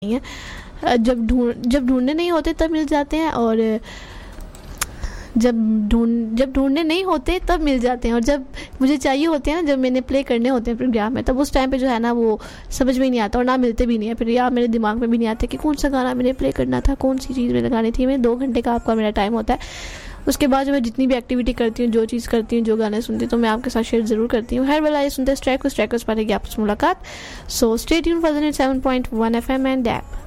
नहीं है। जब ढूंढने नहीं होते तब मिल जाते हैं, और जब ढूंढने नहीं होते तब मिल जाते हैं, और जब मुझे चाहिए होते हैं ना, जब मैंने प्ले करने होते हैं प्रोग्राम में, तब उस टाइम पे जो है ना वो समझ में नहीं आता और ना मिलते भी नहीं है। फिर यार मेरे दिमाग में भी नहीं आता कि कौन सा गाना मैंने प्ले करना था, कौन सी चीज़ मैंने लगानी थी। मेरे 2 घंटे का आपका मेरा टाइम होता है। उसके बाद जो मैं जितनी भी एक्टिविटी करती हूँ, जो चीज़ करती हूँ, जो गाने सुनती हूँ, तो मैं आपके साथ शेयर ज़रूर करती हूँ। हर वाला ये सुनते स्ट्राइक पर पाएगी आपसे मुलाकात। So stay tune for the 7.1 FM and dab.